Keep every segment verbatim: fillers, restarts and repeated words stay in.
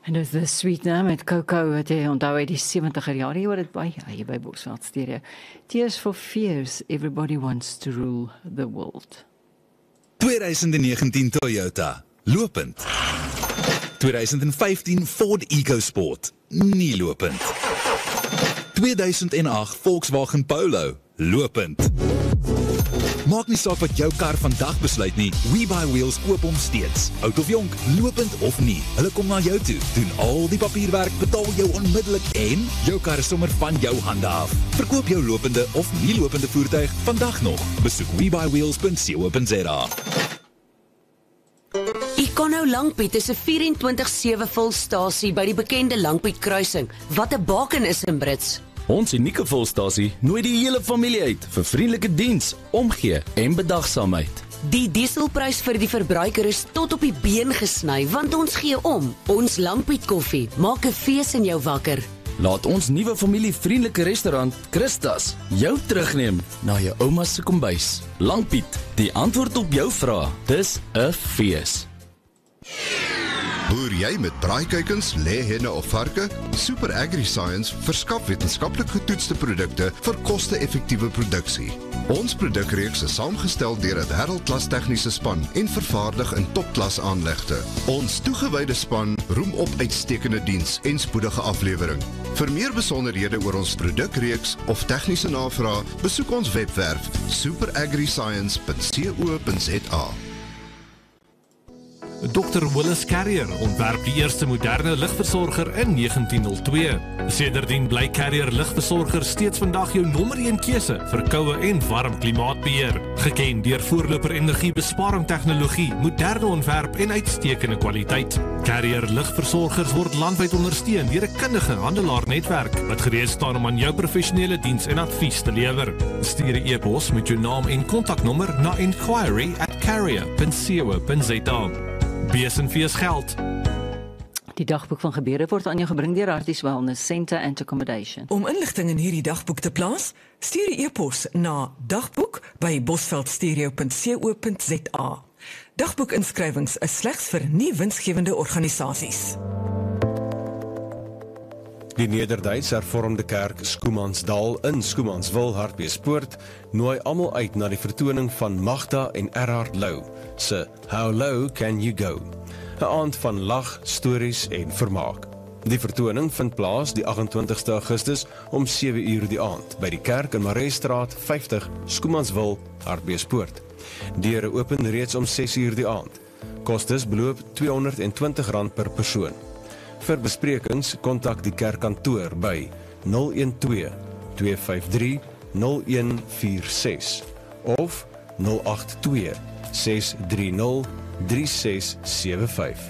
En dis The Sweet nou met Coco wat jy onthou uit die sewentiger jare, jy hoor dit baie hier by Bosveld Stereo. Tears for Fears, Everybody Wants to Rule the World. twintig negentien Toyota, lopend. twintig vyftien Ford EcoSport, nie lopend. tweeduisend agt Volkswagen Polo, lopend. Maak nie saak wat jou kar vandag besluit nie, WeBuyWheels koop hom steeds. Oud of jonk, lopend of nie, hulle kom na jou toe, doen al die papierwerk, betaal jou onmiddellik en jou kar is sommer van jou hande af. Verkoop jou lopende of nie lopende voertuig vandag nog. Besoek we buy wheels punt co punt za. Econo Langpiet is 'n vyf en twintig sewe volstasie by die bekende Langpiet kruising, wat 'n baken is in Brits. Ons unieke volstasie nooi die hele familie uit vir vriendelike diens, omgee en bedagsaamheid. Die dieselprys vir die verbruiker is tot op die been gesny, want ons gee om. Ons Langpiet koffie maak 'n fees in jou wakker. Laat ons nuwe familievriendelike restaurant Christas jou terugneem na jou ouma se kombuis. Langpiet, die antwoord op jou vraag. Dis 'n fees. Boer jy met braaikuikens, lêhenne of varke? Super AgriScience verskaf wetenskaplik getoetste produkte vir koste-effektiewe produksie. Ons produkreeks is saamgestel deur 'n wêreldklas tegniese span en vervaardig in topklas aanlegte. Ons toegewyde span roem op uitstekende diens en spoedige aflewering. Vir meer besonderhede oor ons produkreeks of tegniese navraag, besoek ons webwerf super agri science punt co punt za. dokter Willis Carrier ontwerp die eerste moderne ligversorger in negentien nul twee. Sedertdien bly Carrier ligversorger steeds vandag jou nommer een keuse vir koue en warm klimaatbeheer. Geken deur voorloper energiebesparing tegnologie, moderne ontwerp en uitstekende kwaliteit. Carrier ligversorgers word landwyd ondersteun deur 'n kundige handelaarnetwerk wat gereed staan om aan jou professionele diens en advies te lewer. Stuur 'n e-pos met jou naam en kontaknommer na inquiry at carrier punt co punt za. Bees en fees geld. Die dagboek van gebeure word aan jou gebring deur Arties Wellness Center and Accommodation. Om inligting in hierdie dagboek te plaas, stuur 'n e-pos na dagboek by bosveldstereo punt co punt za. Dagboekinskrywings is slegs vir nie winsgewende organisasies. Die Nederduits Hervormde Kerk Schoemansdal in Schoemanswil Hartbeespoort nooi almal uit na die vertoning van Magda en Erhard Lou se How Low Can You Go? 'n aand van lag, stories en vermaak. Die vertoning vind plaas die agt-en-twintigste Augustus om sewe uur die aand by die kerk in Mareestraat vyftig, Schoemanswil, Hartbeespoort. Deure open reeds om ses uur die aand. Kostes beloop tweehonderd rand per persoon. Vir besprekings kontak die kerkkantoor by nul een twee, twee vyf drie, nul een vier ses of nul agt twee, ses drie nul, drie ses sewe vyf.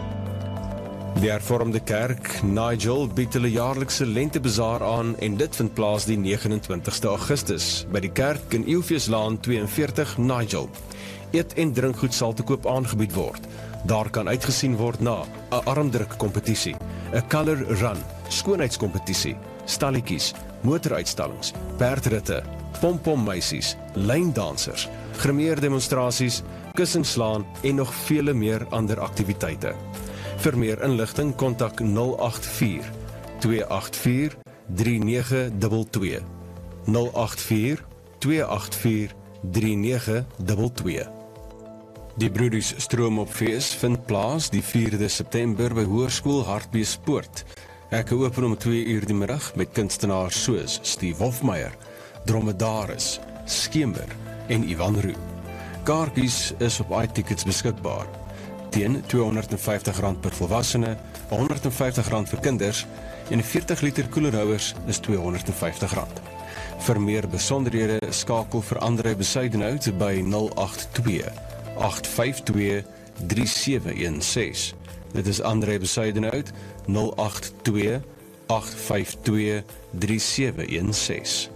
Die Hervormde Kerk Nigel bied hulle jaarlikse lentebazaar aan en dit vind plaas die negenentwintigste Augustus by die kerk in Eeuwfeeslaan twee en veertig Nigel. Eet en drinkgoed sal te koop aangebied word. Daar kan uitgesien word na 'n armdruk-kompetisie, 'n color run, skoonheidskompetisie, stalletjies, motoruitstallings, perdritte, pompommeisies, lyndansers, grimeerdemonstrasies, kussingslaan en nog vele meer ander aktiwiteite. Vir meer inligting kontak nul agt vier, twee agt vier, drie nege twee twee, nul agt vier, twee agt vier, drie nege twee twee. Die Broeders Stroomopfees vind plaas die vierde September by Hoërskool Hartbeespoort. Hekke open om twee uur die middag met kunstenaars soos Steve Hofmeyer, Dromedaris, Skemer en Ivan Roo. Kaartjies is op iTickets beskikbaar. Teen tweehonderd vyftig rand per volwassene, honderd vyftig rand vir kinders en veertig liter koelerhouers is tweehonderd vyftig rand. Vir meer besonderhede skakel vir André Besuidenhout by nul agt twee, agt vyf twee, drie sewe een ses. Dit is André Besuidenhout nul agt twee, agt vyf twee, drie sewe een ses.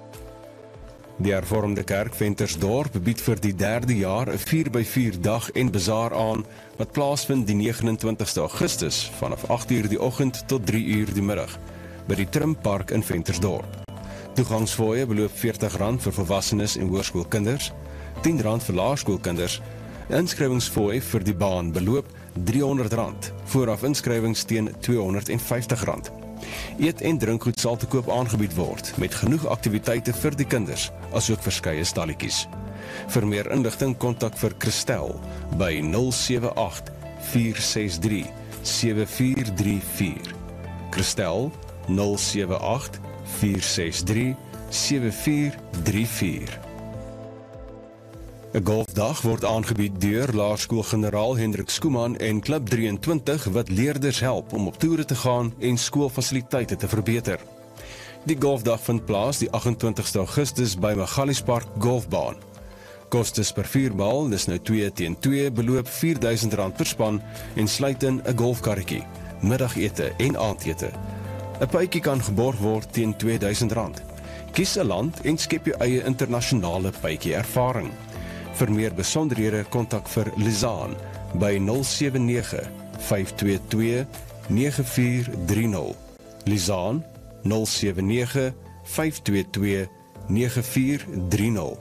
Die Hervormde Kerk Ventersdorp bied vir die derde jaar 'n vier by vier dag en bazaar aan wat plaasvind die negenentwintigste Augustus vanaf agt uur die oggend tot drie uur die middag by die Trimpark in Ventersdorp. Toegangsfooie beloop veertig rand vir volwassenes en hoërskoolkinders, tien rand vir laerskoolkinders. Inskrywingsfooi vir die baan beloop driehonderd rand, vooraf inskrywings teen tweehonderdvyftig rand. Eet en drinkgoed sal te koop aangebied word, met genoeg aktiwiteite vir die kinders, asook verskeie stalletjies. Vir meer inligting kontak vir Christel by nul sewe agt vier ses drie sewe vier drie vier. Christel nul sewe agt vier ses drie sewe vier drie vier. 'n Golfdag word aangebied deur Laerskool Generaal Hendrik Skuman en Klub drie en twintig wat leerders help om op toere te gaan en skoolfasiliteite te verbeter. Die golfdag vind plaas die agt-en-twintigste Augustus by Magaliespark Golfbaan. Kostes per vuurbal, dis nou twee teen twee, beloop vier duisend rand per span en sluit in 'n golfkarretjie, middagete en aandete. 'n Pypjie kan geborg word teen twee duisend rand. Kies 'n land en skep jou eie internasionale pypjie ervaring. Vir meer besonderhede kontak vir Lizaan by nul sewe nege vyf twee twee nege vier drie nul. Lizaan nul sewe nege vyf twee twee nege vier drie nul.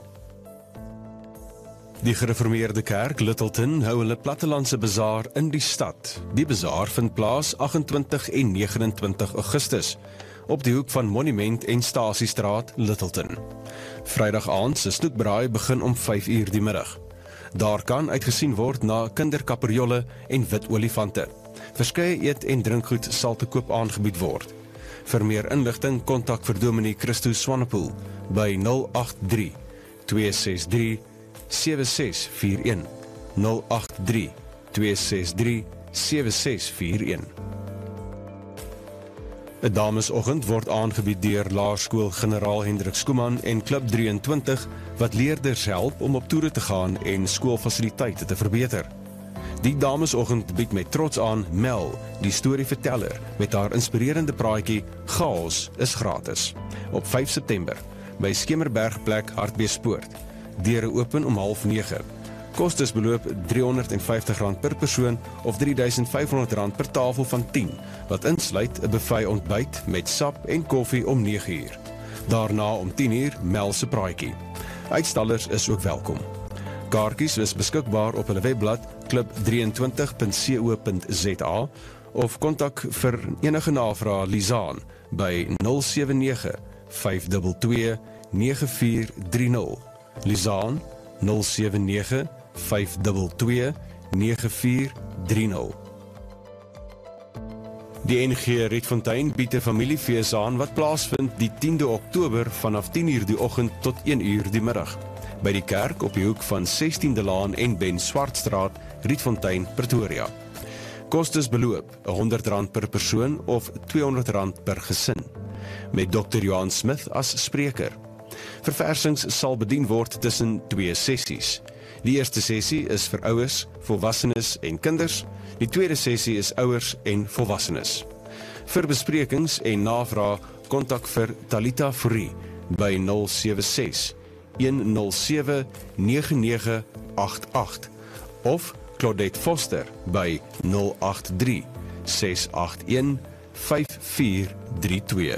Die Gereformeerde Kerk Littleton hou hulle plattelandse bazaar in die stad. Die bazaar vind plaas agt-en-twintig en negenentwintig Augustus op die hoek van Monument en Stasiestraat, Littleton. Vrydag aand se snoekbraai begin om vyf uur die middag. Daar kan uitgesien word na kinderkaperjolle en wit olifante. Verskeie eet- en drinkgoed sal te koop aangebied word. Vir meer inligting kontak vir Dominee Christo Swanepoel by nul agt drie twee ses drie sewe ses vier een, nul agt drie twee ses drie sewe ses vier een. 'n Damesoggend word aangebied deur Laerskool Generaal Hendrik Skuman en Klub drie en twintig wat leerders help om op toere te gaan en skoolfasiliteite te verbeter. Die Damesoggend bied met trots aan Mel, die storieverteller, met haar inspirerende praatjie Chaos is gratis, op vyf September by Skemerbergplek Hartbeespoort. Deure open om half nege. Kostes beloop driehonderdvyftig rand per persoon of drie duisend vyfhonderd rand per tafel van tien, wat insluit 'n buffet ontbyt met sap en koffie om nege uur. Daarna om tien uur Mel se praatjie. Uitstallers is ook welkom. Kaartjies is beskikbaar op hulle webblad klub drie en twintig punt co punt za of kontak vir enige navrae Lizaan by nul sewe nege vyf twee twee nege vier drie nul. Lizaan nul sewe nege vyf twee twee nege vier drie nul. Die N G Rietfontein bied 'n familiefees aan wat plaasvind die tiende Oktober vanaf tien uur die oggend tot een uur die middag by die kerk op die hoek van sestiende Laan en Ben Swartstraat, Rietfontein, Pretoria. Kostes beloop honderd rand per persoon of tweehonderd rand per gesin, met dokter Johan Smith as spreker. Verversings sal bedien word tussen twee sessies. Die eerste sessie is vir ouers, volwassenes en kinders. Die tweede sessie is ouers en volwassenes. Vir besprekings en navrae kontak vir Talita Fourie by nul sewe ses een nul sewe nege nege agt agt of Claudette Foster by nul agt drie ses agt een vyf vier drie twee.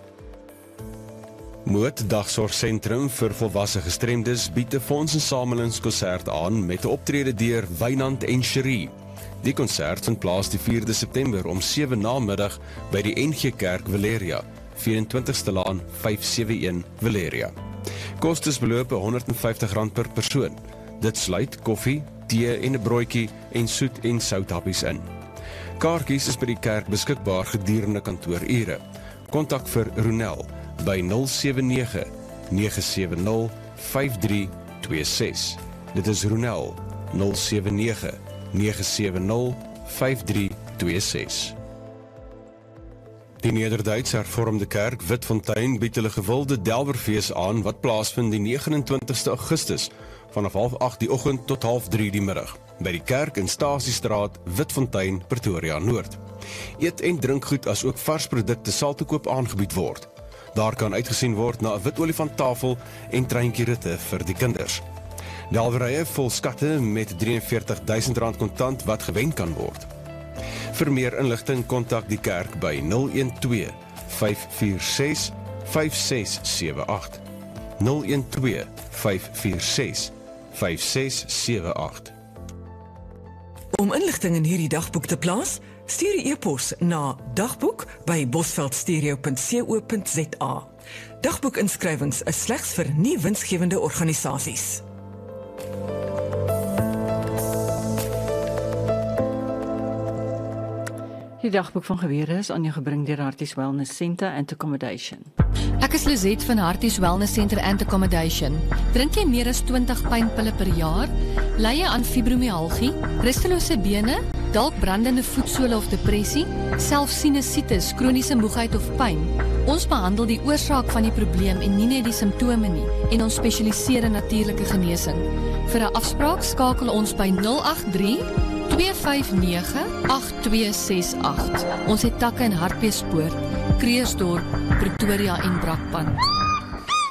Moot Dagsorgsentrum vir volwasse gestremdes bied 'n fondsinsamelingskonsert aan met 'n optrede deur Wynand en Cherie. Die konsert vind plaas die vierde September om sewe namiddag by die N G Kerk Valeria, vyf en twintigste Laan vyf sewe een Valeria. Kostes beloop honderd vyftig rand per persoon. Dit sluit koffie, tee en 'n broodjie en soet en southappies in. Kaartjies is by die kerk beskikbaar gedurende kantoorure. Kontak vir Ronel by nul sewe nege nege sewe nul vyf drie twee ses. Dit is Ronel nul sewe nege nege sewe nul vyf drie twee ses. Die Nederduits Hervormde Kerk Witfontein bied hulle gewilde Delwerfees aan wat plaasvind die negenentwintigste Augustus vanaf half agt die oggend tot half drie die middag by die kerk in Stasiestraat, Witfontein, Pretoria Noord. Eet en drinkgoed as ook vars produkte sal te koop aangebied word. Daar kan uitgesien word na 'n wit olifanttafel en treintjieritte vir die kinders. Delwerye vol skatte met drie en veertig duisend rand kontant wat gewen kan word. Vir meer inligting kontak die kerk by nul een twee vyf vier ses vyf ses sewe agt. nul een twee vyf vier ses vyf ses sewe agt. Om inligting in hierdie dagboek te plaas, stuur 'n e-pos na dagboek by bosveldstereo punt co punt za. Dagboekinskrywings is slegs vir nie winsgewende organisasies. Die dagboek van gewere is aan jou gebring deur Harties Wellness Centre and Accommodation. Ek is Lizet van Harties Wellness Centre and Accommodation. Drink jy meer as twintig pynpille per jaar? Ly jy aan fibromyalgie, rustelose bene, dalk brandende voetsole of depressie, selfs sinusitis, kroniese moegheid of pyn? Ons behandel die oorsaak van die probleem en nie net die simptome nie, en ons spesialiseer in natuurlike genesing. Vir 'n afspraak skakel ons by nul agt drie, twee vyf nege, agt twee ses agt. Ons het takke in Hartbeespoort, Kreersdorp, Pretoria en Brakpan.